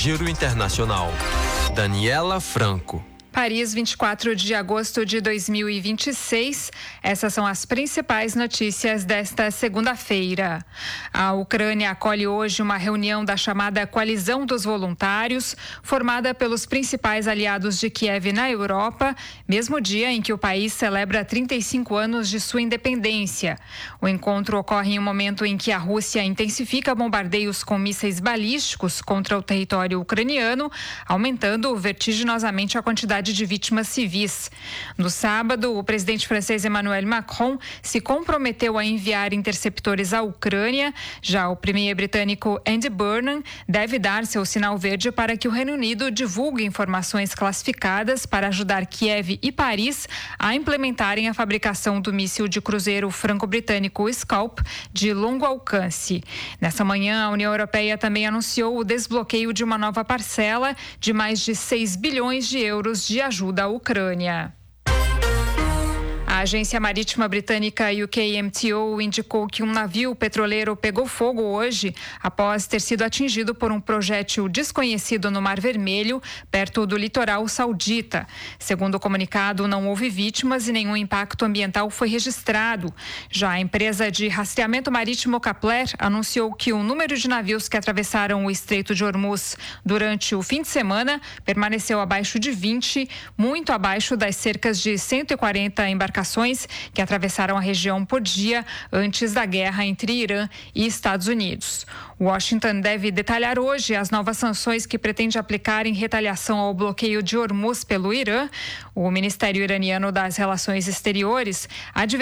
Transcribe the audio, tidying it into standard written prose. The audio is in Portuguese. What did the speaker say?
Giro Internacional. Daniela Franco. Paris, 24 de agosto de 2026. Essas são as principais notícias desta segunda-feira. A Ucrânia acolhe hoje uma reunião da chamada Coalizão dos Voluntários, formada pelos principais aliados de Kiev na Europa, mesmo dia em que o país celebra 35 anos de sua independência. O encontro ocorre em um momento em que a Rússia intensifica bombardeios com mísseis balísticos contra o território ucraniano, aumentando vertiginosamente a quantidade de vítimas civis. No sábado, o presidente francês Emmanuel Macron se comprometeu a enviar interceptores à Ucrânia. Já o premier britânico Andy Burnham deve dar seu sinal verde para que o Reino Unido divulgue informações classificadas para ajudar Kiev e Paris a implementarem a fabricação do míssil de cruzeiro franco-britânico Scalp de longo alcance. Nessa manhã, a União Europeia também anunciou o desbloqueio de uma nova parcela de mais de 6 bilhões de euros de ajuda à Ucrânia. A agência marítima britânica UKMTO indicou que um navio petroleiro pegou fogo hoje após ter sido atingido por um projétil desconhecido no Mar Vermelho, perto do litoral saudita. Segundo o comunicado, não houve vítimas e nenhum impacto ambiental foi registrado. Já a empresa de rastreamento marítimo Kepler anunciou que o número de navios que atravessaram o Estreito de Hormuz durante o fim de semana permaneceu abaixo de 20, muito abaixo das cerca de 140 embarcações que atravessaram a região por dia antes da guerra entre Irã e Estados Unidos. Washington deve detalhar hoje as novas sanções que pretende aplicar em retaliação ao bloqueio de Hormuz pelo Irã. O Ministério Iraniano das Relações Exteriores